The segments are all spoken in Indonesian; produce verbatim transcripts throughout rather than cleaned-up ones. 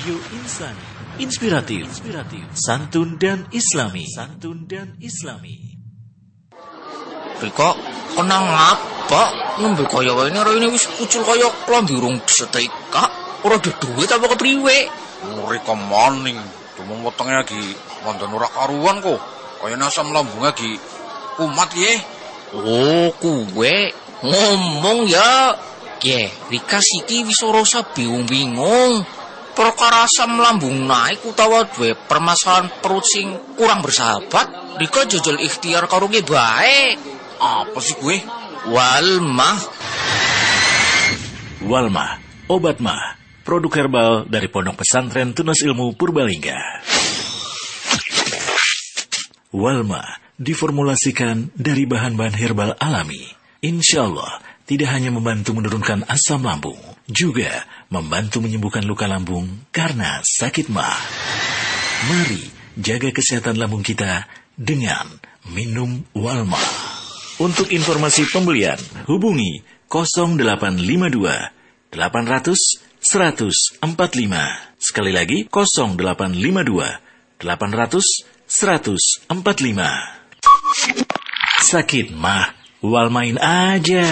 Radio Insani, inspiratif, inspiratif, santun dan islami, santun dan islami. Rika, kenang apa? Nembe kaya wae ini wis kucul kaya klambi urung setrika. Ora ada duit apa kepriwe? Rika maning, cuma wetenge lagi wonten ora karuan kok. Kaya asam lambung lagi kumat ye. Oh, kuwe ngomong ya. Ye, Rika siki wis ora usah bingung-bingung. Perkara asam lambung naik utawa duwe permasalahan perut sing kurang bersahabat, Rika jajal ikhtiar karo ge bae. Apa sih gue? Walmah. Walmah, obat mah, produk herbal dari Pondok Pesantren Tunas Ilmu Purbalingga. Walmah diformulasikan dari bahan-bahan herbal alami. Insya Allah tidak hanya membantu menurunkan asam lambung, juga membantu menyembuhkan luka lambung karena sakit mah. Mari jaga kesehatan lambung kita dengan minum Walmah. Untuk informasi pembelian, hubungi nol delapan lima dua delapan nol nol satu nol empat lima. Sekali lagi nol delapan lima dua delapan nol nol satu nol empat lima. Sakit mah, Walmain aja.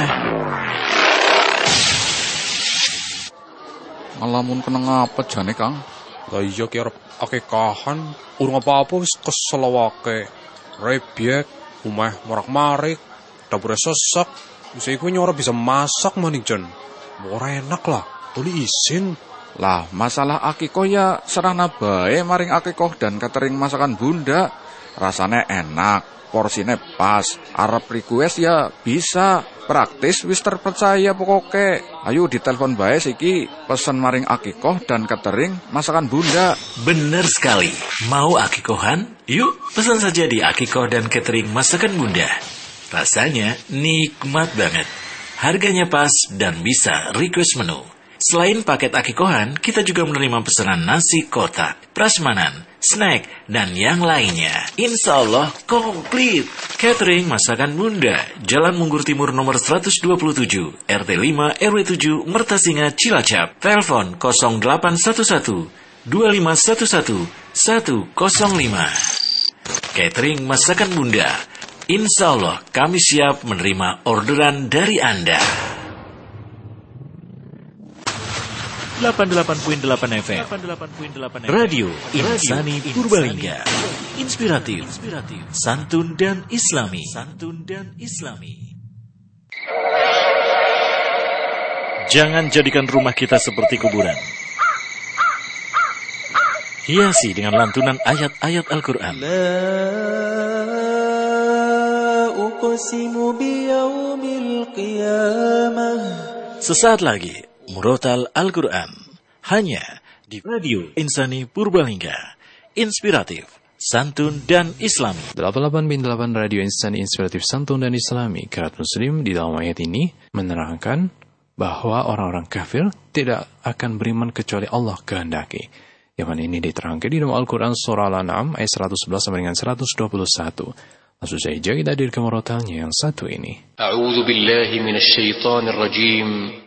Ngalamun kena ngapa jane, Kang? Lah iya ki arep akekahan, urung apa-apa wis kesel wake. Rebyek, umeh morak-marik, dapure sesek. Wis iku nyora bisa masak maning jen. Ora enak lah, boleh izin. Lah, masalah akikoh ya serana bae maring akikoh dan catering masakan Bunda. Rasane enak, porsine pas. Arep request ya bisa. Praktis wis terpercaya pokoke. Ayo ditelepon bae siki pesen maring akikoh dan catering masakan Bunda. Bener sekali. Mau akikohan? Yuk pesan saja di akikoh dan catering masakan Bunda. Rasanya nikmat banget. Harganya pas dan bisa request menu. Selain paket akikohan, kita juga menerima pesanan nasi kotak, prasmanan, snack, dan yang lainnya. Insya Allah komplit. Catering masakan Bunda, Jalan Munggur Timur nomor seratus dua puluh tujuh, R T lima R W tujuh, Mertasinga, Cilacap. Telepon nol delapan satu satu dua lima satu satu satu nol lima. Catering masakan Bunda, insya Allah kami siap menerima orderan dari Anda. delapan puluh delapan koma delapan F M Radio Insani Purbalingga. Inspiratif, santun dan islami. Santun dan islami. Jangan jadikan rumah kita seperti kuburan. Hiasi dengan lantunan ayat-ayat Al-Quran. La uqsimu biyaumil qiyamah. Sesaat lagi Murotal Al-Quran, hanya di Radio Insani Purbalingga. Inspiratif, santun dan islami. delapan puluh delapan koma delapan Radio Insani Inspiratif, Santun dan Islami. Kirat Muslim di dalam ayat ini menerangkan bahwa orang-orang kafir tidak akan beriman kecuali Allah kehendaki. Yang mana ini diterangkan di dalam Al-Quran surah Al-An'am ayat seratus sebelas sampai dengan seratus dua puluh satu. Langsung saja kita hadir ke murotalnya yang satu ini. A'udzu billahi minasyaitonir rajim.